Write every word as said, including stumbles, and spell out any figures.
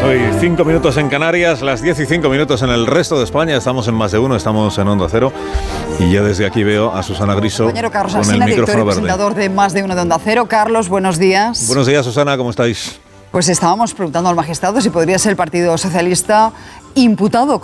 Hoy cinco minutos en Canarias, las diez y cinco minutos en el resto de España. Estamos en Más de Uno, estamos en Onda Cero. Y ya desde aquí veo a Susana Griso compañero Carlos con Alsina, el director y micrófono verde. presentador de Más de Uno de Onda Cero. Carlos, buenos días. Buenos días, Susana, ¿cómo estáis? Pues estábamos preguntando al magistrado si podría ser el Partido Socialista imputado